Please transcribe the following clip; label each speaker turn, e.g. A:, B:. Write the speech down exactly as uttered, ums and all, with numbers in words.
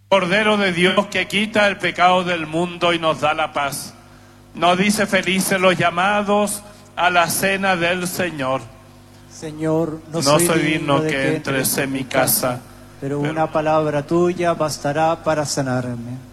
A: Cordero de Dios que quita el pecado del mundo y nos da la paz. Nos dice felices los llamados a la cena del Señor.
B: Señor, no,
A: no
B: soy,
A: soy
B: digno
A: digno
B: de
A: que entres en mi casa,
B: pero
A: pero
B: una palabra tuya bastará para sanarme.